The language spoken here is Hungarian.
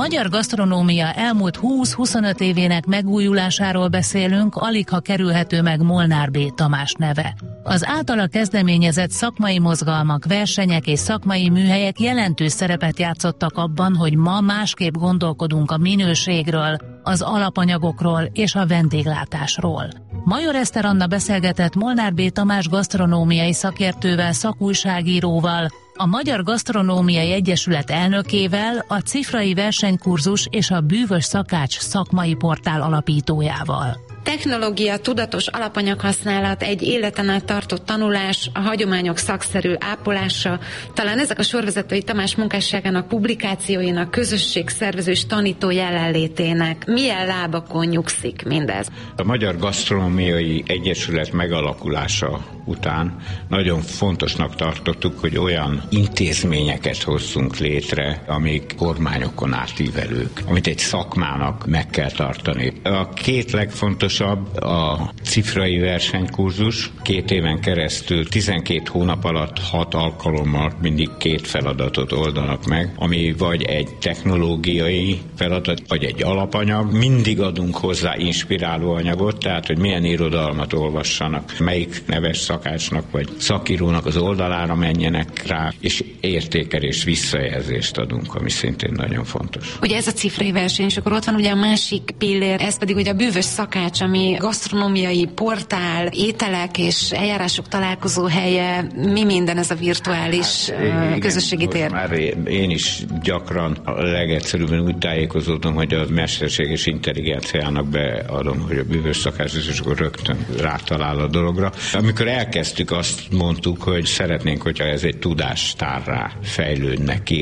magyar gasztronómia elmúlt 20-25 évének megújulásáról beszélünk, aligha kerülhető meg Molnár B. Tamás neve. Az általa kezdeményezett szakmai mozgalmak, versenyek és szakmai műhelyek jelentős szerepet játszottak abban, hogy ma másképp gondolkodunk a minőségről, az alapanyagokról és a vendéglátásról. Major Eszter Anna beszélgetett Molnár B. Tamás gasztronómiai szakértővel, szakújságíróval, a Magyar Gasztronómiai Egyesület elnökével, a Cifrai Versenykurzus és a Bűvös Szakács szakmai portál alapítójával. Technológia, tudatos alapanyaghasználat, egy életen át tartó tanulás, a hagyományok szakszerű ápolása, talán ezek a sorvezetői Tamás munkásságának, publikációinak, közösségszervező és tanító jelenlétének milyen lábakon nyugszik mindez? A Magyar Gasztronómiai Egyesület megalakulása után nagyon fontosnak tartottuk, hogy olyan intézményeket hozzunk létre, amik kormányokon átívelők, amit egy szakmának meg kell tartani. A két legfontosabb a Cifrai Versenykurzus. 2 éven keresztül 12 hónap alatt 6 alkalommal mindig 2 feladatot oldanak meg, ami vagy egy technológiai feladat, vagy egy alapanyag. Mindig adunk hozzá inspiráló anyagot, tehát hogy milyen irodalmat olvassanak, melyik neves szakácsnak vagy szakírónak az oldalára menjenek rá, és értékelés, visszajelzést adunk, ami szintén nagyon fontos. Ugye ez a Cifrai verseny, és akkor ott van ugye a másik pillér, ez pedig ugye a Bűvös Szakács, ami gasztronómiai portál, ételek és eljárások találkozó helye, mi minden ez a virtuális közösségi tér? Már én is gyakran a legegyszerűbben úgy tájékozódom, hogy a mesterséges intelligenciának beadom, hogy a Bűvös Szakács, és akkor rögtön rátalál a dologra. Amikor elkezdtük, azt mondtuk, hogy szeretnénk, hogyha ez egy tudástárrá fejlődne ki.